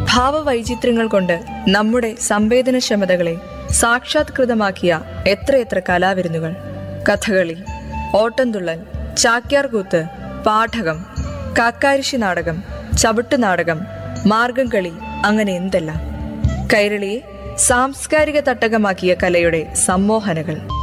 ഭാവവൈചിത്ര്യങ്ങൾ കൊണ്ട് നമ്മുടെ സംവേദനക്ഷമതകളെ സാക്ഷാത്കൃതമാക്കിയ എത്രയെത്ര കലാവിരുന്നുകൾ. കഥകളി, ഓട്ടംതുള്ളൽ, ചാക്യാർകൂത്ത്, പാഠകം, കാക്കാരിശി നാടകം, ചവിട്ടുനാടകം, മാർഗംകളി, അങ്ങനെ എന്തെല്ലാം. കൈരളിയെ സാംസ്കാരിക തട്ടകമാക്കിയ കലയുടെ സമ്മോഹനകൾ.